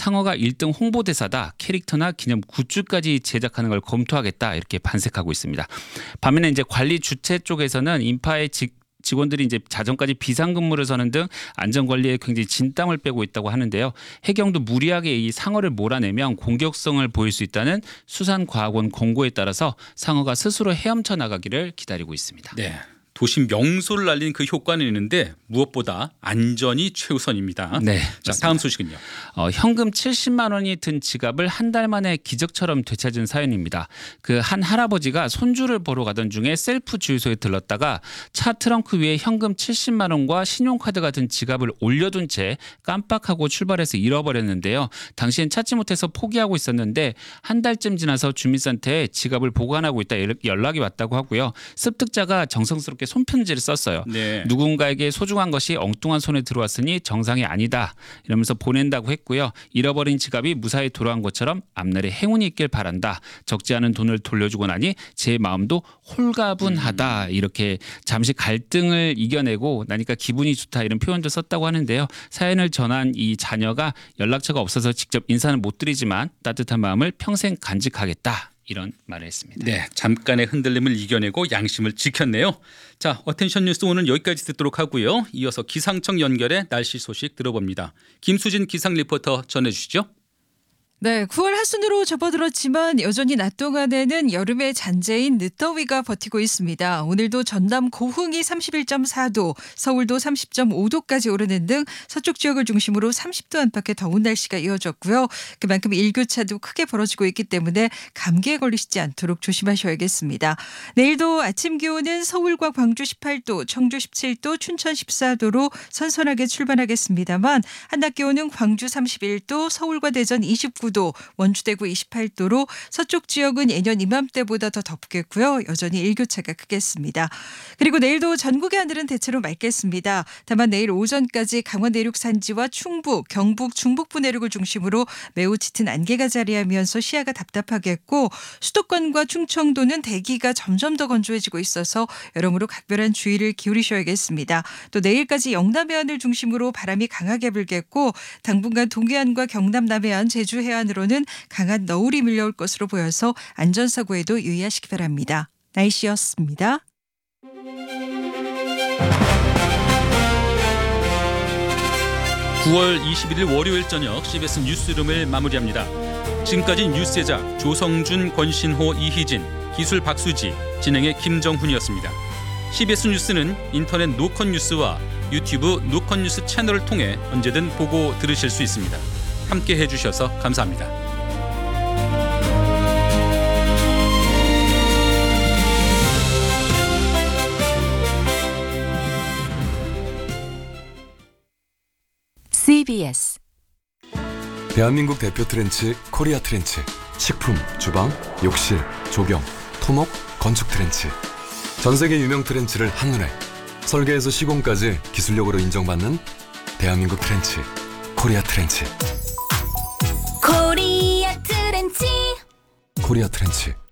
상어가 1등 홍보대사다. 캐릭터나 기념 굿즈까지 제작하는 걸 검토하겠다. 이렇게 반색하고 있습니다. 반면에 이제 관리 주체 쪽에서는 인파의 직원들이 이제 자정까지 비상근무를 서는 등 안전관리에 굉장히 진땀을 빼고 있다고 하는데요. 해경도 무리하게 이 상어를 몰아내면 공격성을 보일 수 있다는 수산과학원 권고에 따라서 상어가 스스로 헤엄쳐 나가기를 기다리고 있습니다. 네. 도시 명소를 알린 그 효과는 있는데 무엇보다 안전이 최우선입니다. 네, 자, 다음 소식은요. 현금 70만 원이 든 지갑을 한 달 만에 기적처럼 되찾은 사연입니다. 그 한 할아버지가 손주를 보러 가던 중에 셀프 주유소에 들렀다가 차 트렁크 위에 현금 70만 원과 신용카드가 든 지갑을 올려둔 채 깜빡하고 출발해서 잃어버렸는데요. 당시엔 찾지 못해서 포기하고 있었는데 한 달쯤 지나서 주민센터에 지갑을 보관하고 있다 연락이 왔다고 하고요. 습득자가 정성스럽게 손편지를 썼어요. 네. 누군가에게 소중한 것이 엉뚱한 손에 들어왔으니 정상이 아니다 이러면서 보낸다고 했고요. 잃어버린 지갑이 무사히 돌아온 것처럼 앞날에 행운이 있길 바란다. 적지 않은 돈을 돌려주고 나니 제 마음도 홀가분하다. 이렇게 잠시 갈등을 이겨내고 나니까 기분이 좋다 이런 표현도 썼다고 하는데요. 사연을 전한 이 자녀가 연락처가 없어서 직접 인사는 못 드리지만 따뜻한 마음을 평생 간직하겠다. 이런 말을 했습니다. 네, 잠깐의 흔들림을 이겨내고 양심을 지켰네요. 자, 어텐션 뉴스 오늘 여기까지 듣도록 하고요. 이어서 기상청 연결해 날씨 소식 들어봅니다. 김수진 기상 리포터 전해주시죠. 네, 9월 하순으로 접어들었지만 여전히 낮 동안에는 여름의 잔재인 늦더위가 버티고 있습니다. 오늘도 전남 고흥이 31.4도, 서울도 30.5도까지 오르는 등 서쪽 지역을 중심으로 30도 안팎의 더운 날씨가 이어졌고요. 그만큼 일교차도 크게 벌어지고 있기 때문에 감기에 걸리시지 않도록 조심하셔야겠습니다. 내일도 아침 기온은 서울과 광주 18도, 청주 17도, 춘천 14도로 선선하게 출발하겠습니다만 한낮 기온은 광주 31도, 서울과 대전 29도, 원주 대구 28도로 서쪽 지역은 예년 이맘때보다 더 덥겠고요. 여전히 일교차가 크겠습니다. 그리고 내일도 전국의 하늘은 대체로 맑겠습니다. 다만 내일 오전까지 강원 내륙 산지와 충북, 경북, 중북부 내륙을 중심으로 매우 짙은 안개가 자리하면서 시야가 답답하겠고 수도권과 충청도는 대기가 점점 더 건조해지고 있어서 여러모로 각별한 주의를 기울이셔야겠습니다. 또 내일까지 영남 해안을 중심으로 바람이 강하게 불겠고 당분간 동해안과 경남 남해안, 제주 해안으로는 강한 너울이 밀려올 것으로 보여서 안전사고에도 유의하시기 바랍니다. 날씨였습니다. (9월 21일) 월요일 저녁 CBS 뉴스룸을 마무리합니다. 지금까지 뉴스 제작 조성준, 권신호, 이희진, 기술 박수지, 진행의 김정훈이었습니다. CBS 뉴스는 인터넷 노컷 뉴스와 유튜브 노컷 뉴스 채널을 통해 언제든 보고 들으실 수 있습니다. 함께 해주셔서 감사합니다. CBS 대한민국 대표 트렌치 코리아 트렌치. 식품, 주방, 욕실, 조경, 토목, 건축 트렌치. 전 세계 유명 트렌치를 한눈에 설계에서 시공까지 기술력으로 인정받는 대한민국 트렌치 코리아 트렌치. 코리아 트렌치. 코리아 트렌치.